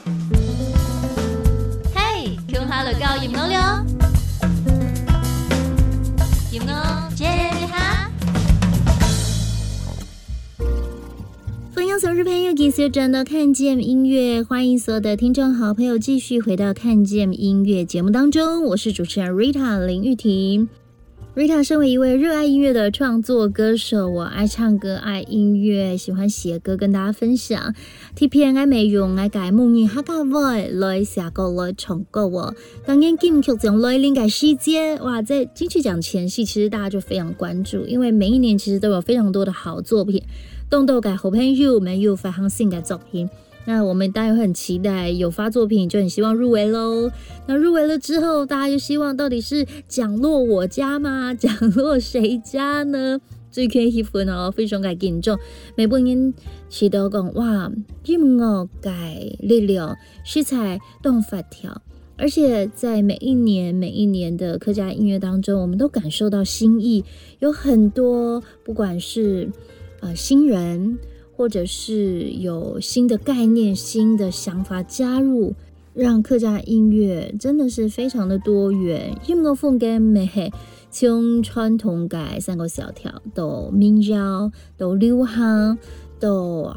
嘿，共下來教葉我了，葉我接你哈。分享所有朋友继续转到看见音乐，欢迎所有的听众好朋友继续回到看见音乐节目当中，我是主持人 Rita 林玉婷。Rita 身为一位热爱音乐的创作歌手，我爱唱歌，爱音乐，喜欢写歌跟大家分享。TPN 愛美容愛改夢兒客家話來寫歌來唱歌喎。當然金曲獎來臨嘅時節，哇，在金曲獎前夕，其實大家就非常關注，因為每一年其實都有非常多的好作品，動到嘅好朋友們又發行新嘅作品。那我們當然會很期待有發作品，就很希望入圍咯。那入圍了之後，大家就希望到底是獎落我家嗎？獎落誰家呢？最近氣氛哦，非常嘅緊張。每本人祈禱講，哇，音樂嘅力量是在動發條，而且在每一年的客家音樂當中，我們都感受到新意，有很多不管是新人。或者是有新的概念、新的想法加入，让客家音乐真的是非常的多元。音樂風格咩係從傳統嘅三個小調到民謠，到流行，到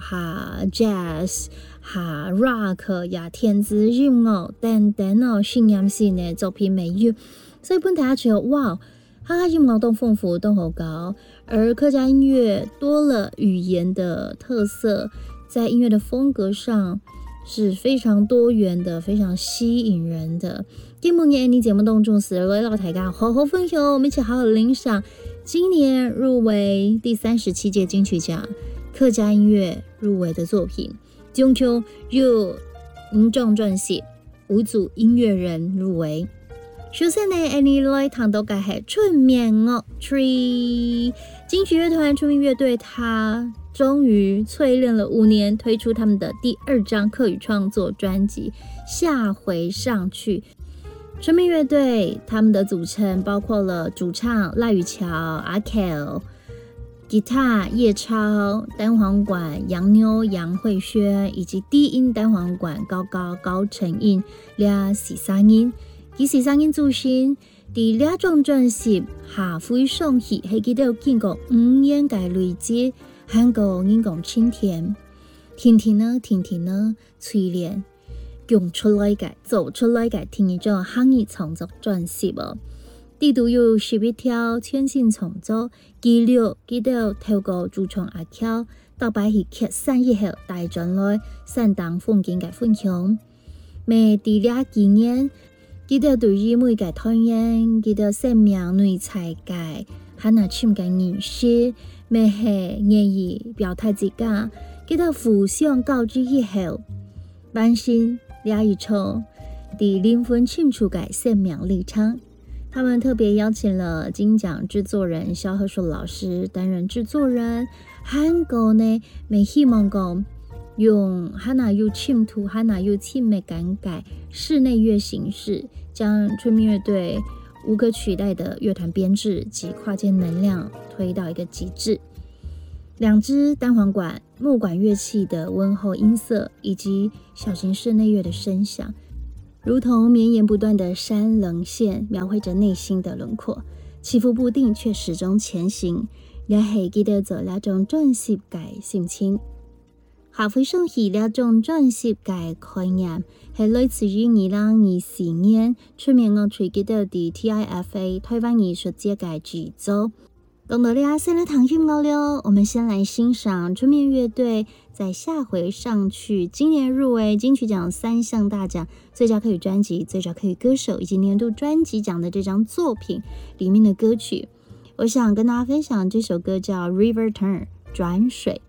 jazz、rock 呀、電子音樂等等哦，信仰性嘅作品沒有，所以本大家覺得哇，客家音樂都豐富都好高。而客家音樂多了語言的特色，在音樂的風格上是非常多元的，非常吸引人的。今年你節目當中是來到大家好好分享，我們一起好好欣賞今年入圍第37屆金曲獎客家音樂入圍的作品，總共有5種專輯，5組音樂人入圍。首先呢，你來談到嘅係春眠樂隊，金曲樂團春眠樂隊，他終於淬煉了5年，推出他們的第2張客語創作專輯《下回上去》。春眠樂隊他們的組成包括了主唱賴宇橋、阿 Kel、吉他葉超、單簧管楊妞、楊慧軒，以及低音單簧管高成英倆13人。佢13人組成，第2張專輯下回上去係記得經過5年嘅累積，韓國人講春天，天天呢淬煉，用出來嘅做出來嘅第2張客語創作專輯哦。地圖有11條全新創作，記錄記得透過主創阿喬，到擺去劇散以後大轉來山東風景嘅分享，每第2紀念。記得對於每個團員，記得生命內在嘅還有深嘅認識，咩係願意表態自家，記得互相告知以後，完成了一場對靈魂清楚嘅生命歷程。他們特別邀請了金獎製作人蕭和碩老師擔任製作人，韓國呢未希望講用還有清土還有親密感覺室內樂形式，將春眠樂隊無可取代的樂團編制及跨界能量推到一個極致。2支單簧管、木管樂器的溫厚音色，以及小型室內樂的聲響，如同綿延不斷的山稜線，描繪着內心的輪廓，起伏不定卻始終前行。也係記得做2種專輯嘅心情。下回上去2種專輯嘅概念係來自於2024年春眠樂隊記得的 TIFA 台灣藝術節嘅製作。講到了先來談音樂了，我們先來欣賞春眠樂隊在下回上去今年入圍金曲獎3項大獎，最佳客語專輯、最佳客語歌手以及年度專輯獎的這張作品裡面的歌曲。我想跟大家分享這首歌叫 River Turn 轉水，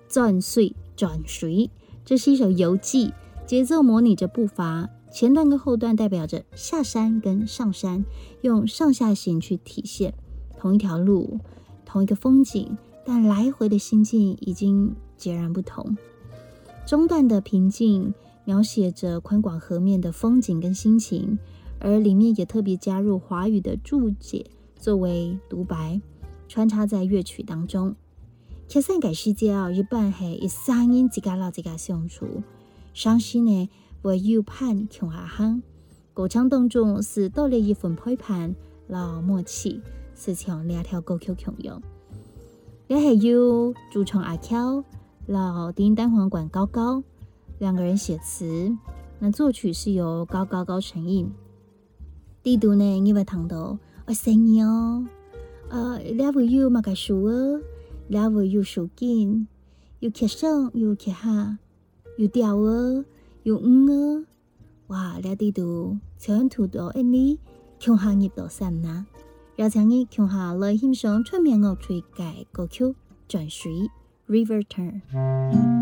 這是一首遊記，節奏模擬着步伐，前段跟後段代表着下山跟上山，用上下行去體現同一條路，同一個風景，但來回的心境已經截然不同。中段的平靜描寫着寬廣河面的風景跟心情，而裡面也特別加入華語的注解作為獨白，穿插在樂曲當中。劇散嘅世界日本係13人一家老一家相處，傷心呢為要判強下行。歌唱當中是多了一份配伴和默契，是像兩條歌曲同樣。也係由主唱阿喬和電影蛋黃管高高兩個人寫詞，那作曲是由高承演。呢度呢，你會聽到聲音兩位有馬個數兩位有數緊，有劇上有劇下，有調有哇！呢度唱土到一呢，強下入到山啦。邀請你強下來欣賞出名樂隊嘅歌曲《轉水 River Turn》。